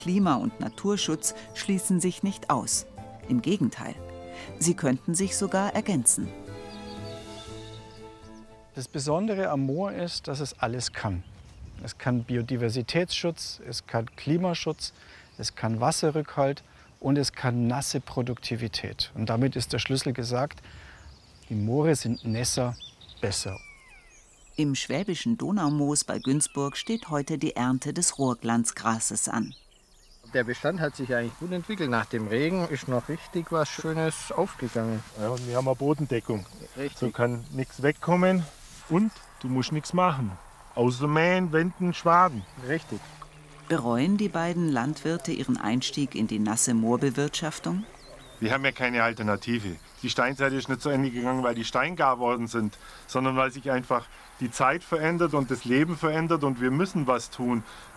Klima- und Naturschutz schließen sich nicht aus. Im Gegenteil, sie könnten sich sogar ergänzen. Das Besondere am Moor ist, dass es alles kann. Es kann Biodiversitätsschutz, es kann Klimaschutz, es kann Wasserrückhalt und es kann nasse Produktivität. Und damit ist der Schlüssel gesagt, die Moore sind nässer besser. Im schwäbischen Donaumoos bei Günzburg steht heute die Ernte des Rohrglanzgrases an. Der Bestand hat sich eigentlich gut entwickelt. Nach dem Regen ist noch richtig was Schönes aufgegangen. Ja, und wir haben eine Bodendeckung. Richtig. So kann nichts wegkommen und du musst nichts machen. Außer mähen, wenden, schwaden. Richtig. Bereuen die beiden Landwirte ihren Einstieg in die nasse Moorbewirtschaftung? Wir haben ja keine Alternative. Die Steinzeit ist nicht zu Ende gegangen, weil die steingar worden sind, sondern weil sich einfach die Zeit verändert und das Leben verändert und wir müssen was tun.